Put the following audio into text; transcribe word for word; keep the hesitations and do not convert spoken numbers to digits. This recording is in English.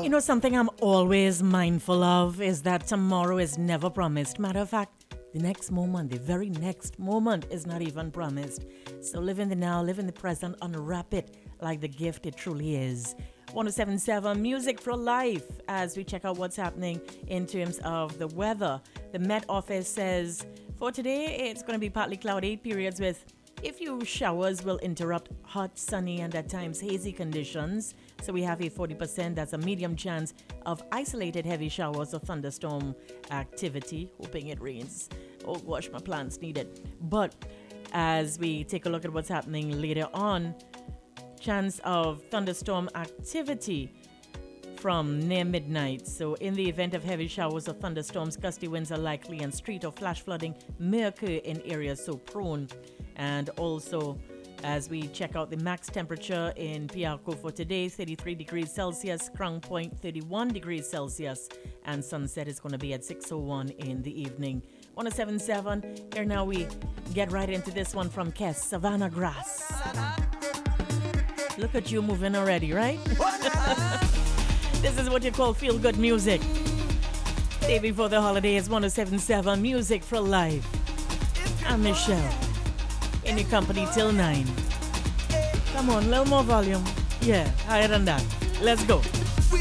You know, something I'm always mindful of is that tomorrow is never promised. Matter of fact, the next moment, the very next moment is not even promised. So live in the now, live in the present, unwrap it like the gift it truly is. one oh seven point seven Music for Life as we check out what's happening in terms of the weather. The Met Office says for today it's going to be partly cloudy, periods with a few showers will interrupt hot, sunny, and at times hazy conditions. So we have a forty percent, that's a medium chance of isolated heavy showers or thunderstorm activity. Hoping it rains. Oh gosh, my plants need it. But as we take a look at what's happening later on, chance of thunderstorm activity from near midnight. So in the event of heavy showers or thunderstorms, gusty winds are likely and street or flash flooding may occur in areas so prone. And also, as we check out the max temperature in Piarco for today, thirty-three degrees Celsius, Crown Point thirty-one degrees Celsius, and sunset is going to be at six oh one in the evening. one oh seven point seven, here now we get right into this one from Kes, Savannah Grass. Look at you moving already, right? This is what you call feel-good music. Day before the holidays, one oh seven point seven Music for Life. I'm Michelle. In your company till nine. Come on, a little more volume. Yeah, higher than that. Let's go.